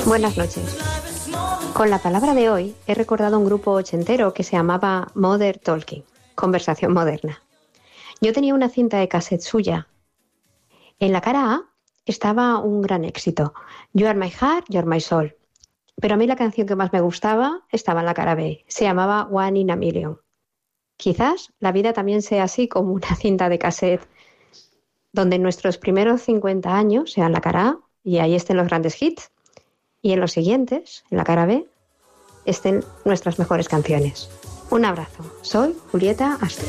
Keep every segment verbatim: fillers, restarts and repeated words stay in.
Buenas noches. Con la palabra de hoy he recordado un grupo ochentero que se llamaba Modern Talking, conversación moderna. Yo tenía una cinta de cassette suya. En la cara A estaba un gran éxito, You Are My Heart, You Are My Soul. Pero a mí la canción que más me gustaba estaba en la cara B, se llamaba One in a Million. Quizás la vida también sea así como una cinta de cassette, donde en nuestros primeros cincuenta años sean la cara A y ahí estén los grandes hits, y en los siguientes, en la cara B, estén nuestras mejores canciones. Un abrazo. Soy Julieta Astor.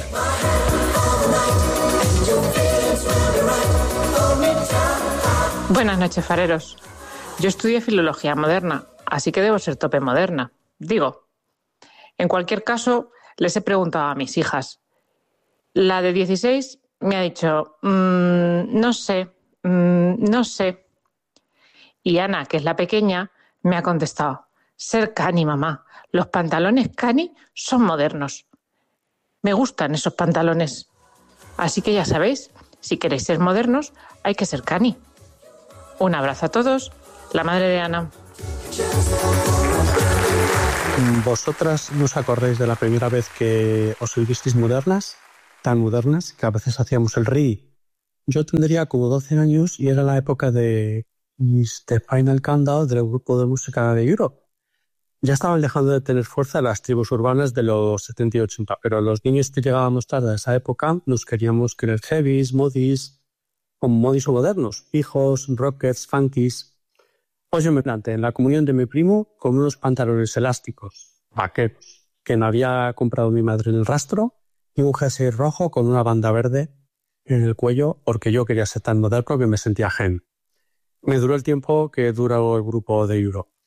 Buenas noches, fareros. Yo estudié filología moderna, así que debo ser tope moderna. Digo, en cualquier caso, les he preguntado a mis hijas. La de dieciséis me ha dicho, mmm, no sé, mmm, no sé. Y Ana, que es la pequeña, me ha contestado, ser cani, mamá. Los pantalones cani son modernos. Me gustan esos pantalones. Así que ya sabéis, si queréis ser modernos, hay que ser cani. Un abrazo a todos, la madre de Ana. ¿Vosotras no os acordáis de la primera vez que os visteis modernas? Tan modernas que a veces hacíamos el ri. Yo tendría como doce años y era la época de Is the Final Countdown del grupo de música de Europe. Ya estaban dejando de tener fuerza las tribus urbanas de los setenta y ochenta, pero los niños que llegábamos tarde a esa época nos queríamos creer heavies, modis, con modis o modernos, hijos, rockets, funkies. Pues yo me planté en la comunión de mi primo con unos pantalones elásticos, vaqueros, que me había comprado mi madre en el rastro, y un jersey rojo con una banda verde en el cuello, porque yo quería ser tan moderno que me sentía gen. Me duró el tiempo que duró el grupo de Europe.